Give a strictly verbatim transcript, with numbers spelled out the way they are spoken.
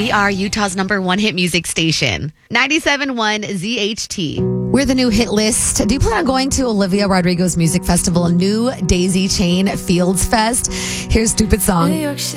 We are Utah's number one hit music station. ninety-seven point one Z H T. We're the new hit list. Do you plan on going to Olivia Rodrigo's music festival, New Daisy Chain Fields Fest? Here's Stupid Song.